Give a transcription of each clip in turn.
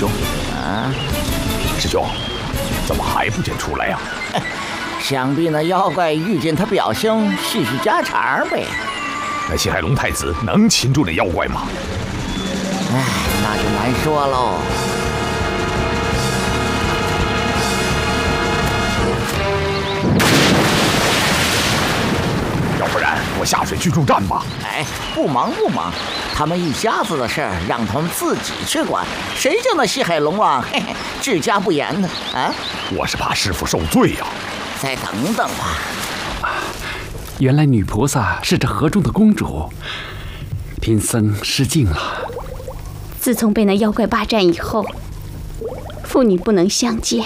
兄，师兄，怎么还不见出来呀？ 想必那妖怪遇见他表兄叙叙家常呗。 那西海龙太子能擒住那妖怪吗？ 哎，那就难说喽。 要不然我下水去助战吧。 哎，不忙，他们一家子的事儿让他们自己去管，谁叫那西海龙王治家不严呢？啊！ 我是怕师父受罪呀。 再等等吧。 原来女菩萨是这河中的公主，贫僧失敬了。 自从被那妖怪霸占以后，父女不能相见，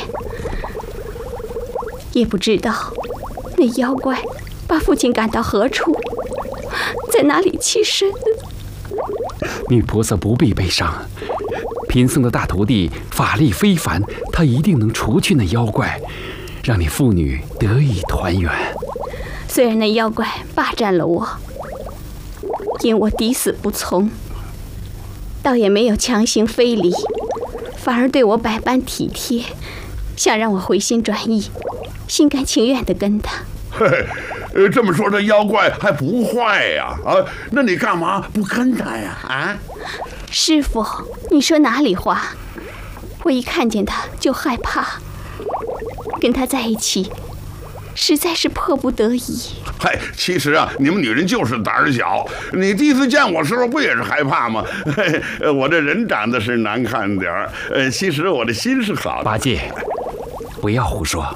也不知道那妖怪把父亲赶到何处，在哪里栖身。 女菩萨不必悲伤，贫僧的大徒弟法力非凡，他一定能除去那妖怪，让你父女得以团圆。 虽然那妖怪霸占了我，因我抵死不从，倒也没有强行非礼，反而对我百般体贴，想让我回心转意，心甘情愿地跟他。 嘿，这么说这妖怪还不坏呀？那你干嘛不跟他呀？ 师父，你说哪里话？我一看见他就害怕，跟他在一起实在是迫不得已。 嗨，其实啊，你们女人就是胆小。你第一次见我时候不也是害怕吗？我这人长得是难看点儿，其实我的心是好的。 八戒，不要胡说。